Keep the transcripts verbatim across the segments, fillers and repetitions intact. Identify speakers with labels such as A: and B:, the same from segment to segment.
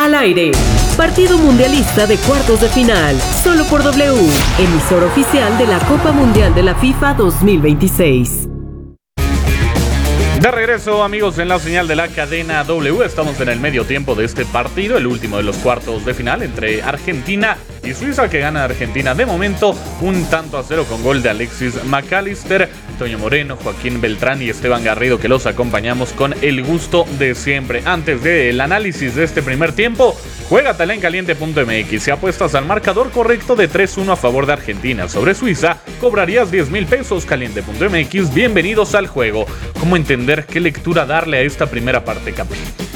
A: al aire. Partido mundialista de cuartos de final, solo por W, emisor oficial de la Copa Mundial de la FIFA dos mil veintiséis.
B: De regreso, amigos, en la señal de la cadena W. Estamos en el medio tiempo de este partido, el último de los cuartos de final entre Argentina y Suiza, que gana Argentina de momento un tanto a cero con gol de Alexis McAllister, Toño Moreno, Joaquín Beltrán y Esteban Garrido, que los acompañamos con el gusto de siempre. Antes del análisis de este primer tiempo, juégatela en caliente punto m x. Si apuestas al marcador correcto de tres uno a favor de Argentina sobre Suiza, cobrarías diez mil pesos. caliente punto m x, bienvenidos al juego. ¿Cómo entender qué lectura darle a esta primera parte, Capi?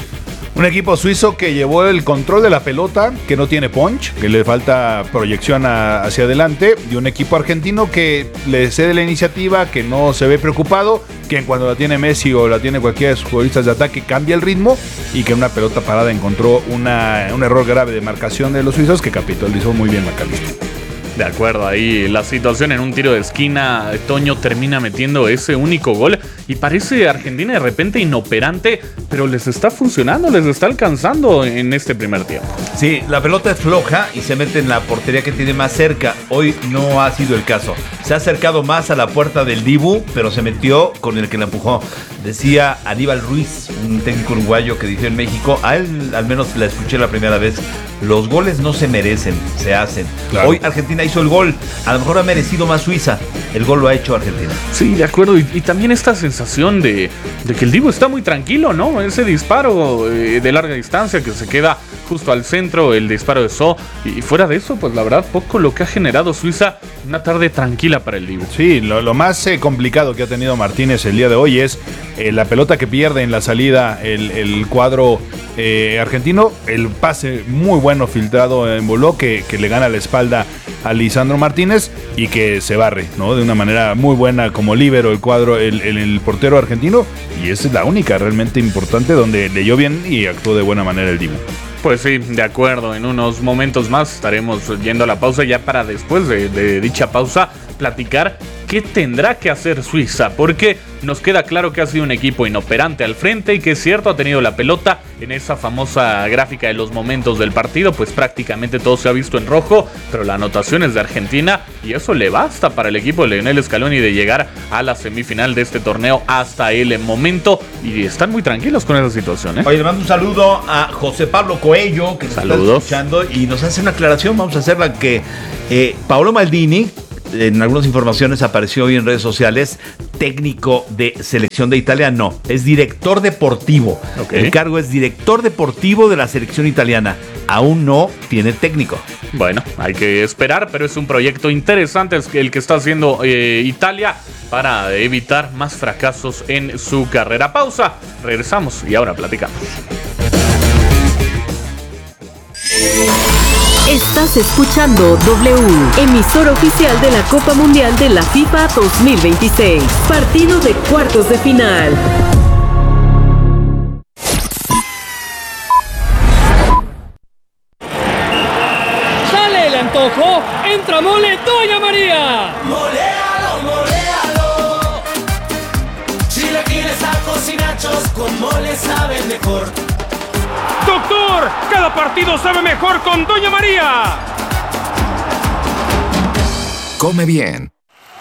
C: Un equipo suizo que llevó el control de la pelota, que no tiene punch, que le falta proyección a, hacia adelante, y un equipo argentino que le cede la iniciativa, que no se ve preocupado, que cuando la tiene Messi o la tiene cualquiera de sus futbolistas de ataque cambia el ritmo, y que en una pelota parada encontró una, un error grave de marcación de los suizos que capitalizó muy bien McAllister.
B: De acuerdo, ahí la situación en un tiro de esquina, Toño termina metiendo ese único gol y parece Argentina de repente inoperante, pero les está funcionando, les está alcanzando en este primer tiempo.
D: Sí, la pelota es floja y se mete en la portería que tiene más cerca. Hoy no ha sido el caso. Se ha acercado más a la puerta del Dibu, pero se metió con el que la empujó. Decía Aníbal Ruiz, un técnico uruguayo que dijo en México, a él al menos la escuché la primera vez, los goles no se merecen, se hacen. Claro. Hoy Argentina hizo el gol, a lo mejor ha merecido más Suiza, el gol lo ha hecho Argentina.
B: Sí, de acuerdo, y, y también esta sensación de, de que el Dibu está muy tranquilo, ¿no? Ese disparo eh, de larga distancia que se queda justo al centro, el disparo de So, y fuera de eso, pues la verdad, poco lo que ha generado Suiza, una tarde tranquila para el Dibu.
C: Sí, lo, lo más eh, complicado que ha tenido Martínez el día de hoy es eh, la pelota que pierde en la salida el, el cuadro eh, argentino, el pase muy bueno filtrado en Boló que, que le gana la espalda a Lisandro Martínez y que se barre, ¿no? De una manera muy buena como líbero el cuadro, el, el, el portero argentino, y esa es la única realmente importante donde leyó bien y actuó de buena manera el Dibu.
B: Pues sí, de acuerdo, en unos momentos más estaremos yendo a la pausa ya para después de, de dicha pausa platicar qué tendrá que hacer Suiza, porque nos queda claro que ha sido un equipo inoperante al frente y que es cierto, ha tenido la pelota en esa famosa gráfica de los momentos del partido, pues prácticamente todo se ha visto en rojo, pero la anotación es de Argentina y eso le basta para el equipo de Lionel Scaloni de llegar a la semifinal de este torneo hasta el momento y están muy tranquilos con esa situación, ¿eh?
D: Oye, le mando un saludo a José Pablo Coello, que nos
B: Saludos.
D: está escuchando y nos hace una aclaración, vamos a hacerla, que eh, Paolo Maldini, en algunas informaciones apareció hoy en redes sociales, técnico de selección de Italia, no, es director deportivo. Okay. El cargo es director deportivo de la selección italiana. Aún no tiene técnico.
B: Bueno, hay que esperar, pero es un proyecto interesante el que está haciendo eh, Italia para evitar más fracasos en su carrera. Pausa, regresamos y ahora platicamos.
A: Estás escuchando W, emisor oficial de la Copa Mundial de la FIFA dos mil veintiséis. Partido de cuartos de final.
E: ¡Sale el antojo! ¡Entra Mole Doña María!
F: ¡Moléalo, moléalo! Chilaquiles, tacos y nachos con mole saben mejor.
E: ¡Doctor! ¡Cada partido sabe mejor con Doña María!
G: Come bien,